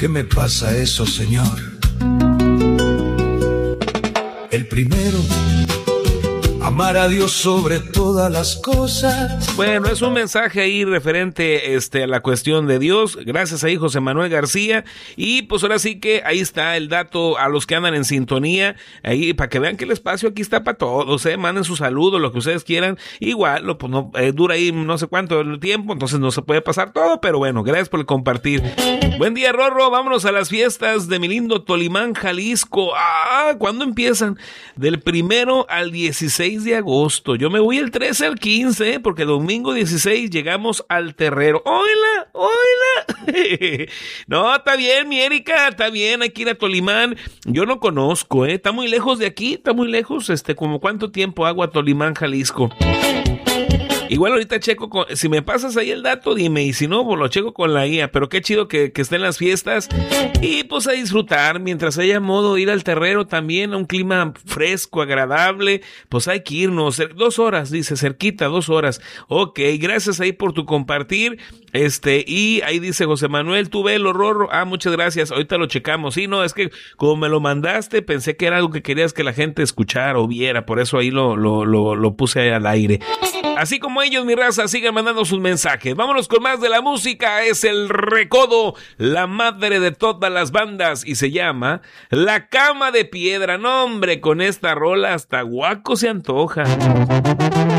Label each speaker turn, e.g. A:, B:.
A: qué me pasa eso, Señor? El primero, amar a Dios sobre todas las cosas.
B: Bueno, es un mensaje ahí referente a la cuestión de Dios. Gracias ahí José Manuel García. Y pues ahora sí que ahí está el dato a los que andan en sintonía. Ahí para que vean que el espacio aquí está para todos. Manden su saludo, lo que ustedes quieran. Igual, pues no dura ahí no sé cuánto el tiempo, entonces no se puede pasar todo. Pero bueno, gracias por compartir. Buen día, Rorro. Vámonos a las fiestas de mi lindo Tolimán, Jalisco. ¿Cuándo empiezan? Del 1 al 16 de agosto. Yo me voy el 13 al 15, porque el domingo 16 llegamos al Terrero. ¡Hola! No, está bien, mi Erika, está bien, hay que ir a Tolimán. Yo no conozco, está muy lejos de aquí, está muy lejos, como ¿cuánto tiempo hago a Tolimán, Jalisco? Igual ahorita checo, si me pasas ahí el dato, dime, y si no, pues lo checo con la guía, pero qué chido que estén las fiestas, y pues a disfrutar, mientras haya modo, ir al Terrero también, a un clima fresco, agradable, pues hay que irnos, 2 horas, dice, cerquita, 2 horas, ok, gracias ahí por tu compartir, y ahí dice José Manuel, tú velo, Rorro, muchas gracias, ahorita lo checamos, sí, no, es que como me lo mandaste, pensé que era algo que querías que la gente escuchara o viera, por eso ahí lo puse al aire. Así como ellos, mi raza, sigan mandando sus mensajes. Vámonos con más de la música. Es el Recodo, la madre de todas las bandas, y se llama La Cama de Piedra. No, hombre, con esta rola hasta guaco se antoja.